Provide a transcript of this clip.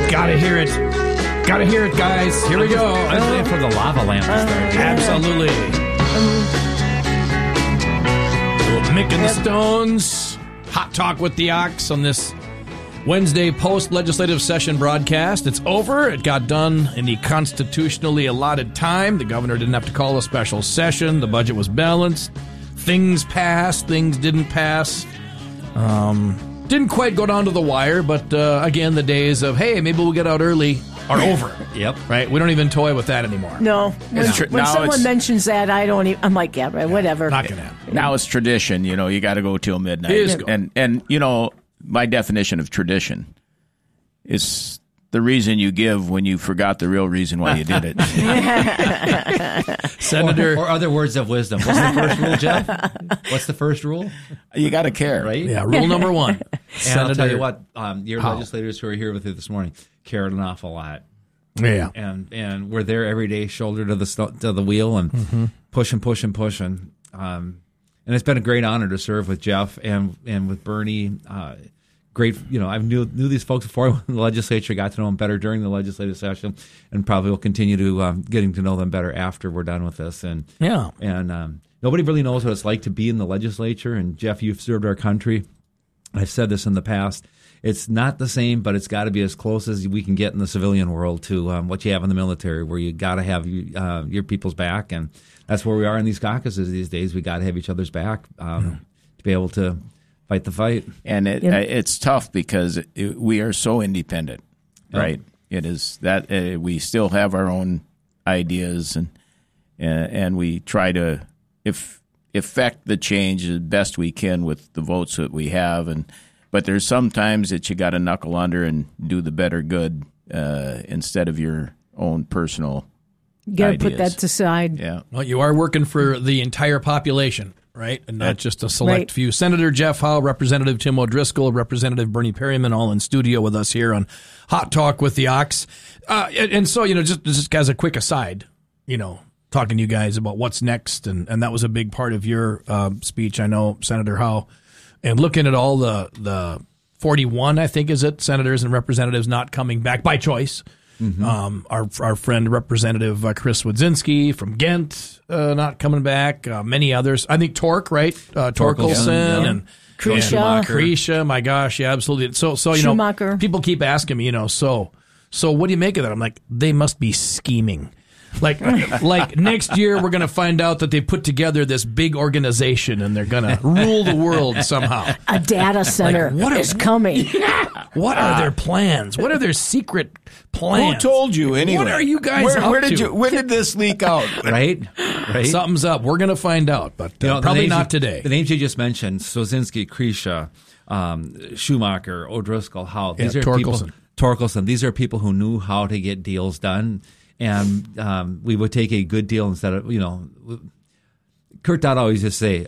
Gotta hear it. Gotta hear it, guys. Here we go. I was waiting for the lava lamp to start. Absolutely. Little Mick and the Stones. Hot Talk with the Ox on this Wednesday post-legislative session broadcast. It's over. It got done in the constitutionally allotted time. The governor didn't have to call a special session. The budget was balanced. Things passed. Things didn't pass. Didn't quite go down to the wire, but again, the days of, hey, maybe we'll get out early are over. Yep. Right? We don't even toy with that anymore. No. When someone mentions that, I don't even, I'm like, yeah, right, whatever. Not going to happen. Now it's tradition. You got to go till midnight. It is and my definition of tradition is the reason you give when you forgot the real reason why you did it. Senator. Or other words of wisdom. What's the first rule, Jeff? What's the first rule? You got to care. Right? Yeah, rule number one. And I'll tell you what, your legislators who are here with you this morning cared an awful lot. Yeah. And we're there every day, shoulder to the wheel, and pushing. And it's been a great honor to serve with Jeff and with Bernie. Great, I knew these folks before when the legislature, got to know them better during the legislative session, and probably will continue to getting to know them better after we're done with this. And nobody really knows what it's like to be in the legislature. And Jeff, you've served our country. I've said this in the past. It's not the same, but it's got to be as close as we can get in the civilian world to what you have in the military, where you got to have your people's back, and that's where we are in these caucuses these days. We got to have each other's back to be able to fight the fight. And it's tough because we are so independent, right? It is that we still have our own ideas, and we try to effect the change as best we can with the votes that we have. But there's sometimes that you got to knuckle under and do the better good instead of your own personal You got to ideas. put that aside. Yeah. Well, you are working for the entire population, right? And not just a select few. Senator Jeff Howe, Representative Tim O'Driscoll, Representative Bernie Perryman, all in studio with us here on Hot Talk with the Ox. And so, just as a quick aside, talking to you guys about what's next, and that was a big part of your speech, I know, Senator Howe. And looking at all the 41, I think, is it, senators and representatives not coming back by choice. Our friend Representative Chris Wodzinski from Ghent not coming back. Many others. I think Torque, right? Torkelson and Krisha. My gosh, yeah, absolutely. So Schumacher. People keep asking me, so what do you make of that? I'm like, they must be scheming. Like next year, we're going to find out that they put together this big organization and they're going to rule the world somehow. A data center is coming. What are their plans? What are their secret plans? Who told you anyway? What are you guys up to? When did this leak out? Right? Something's up. We're going to find out, but probably not today. The names you just mentioned, Sozinski, Krisha, Schumacher, O'Driscoll, Howe. These are Torkelson. These are people who knew how to get deals done. And we would take a good deal instead of, Kurt Dodd always just say,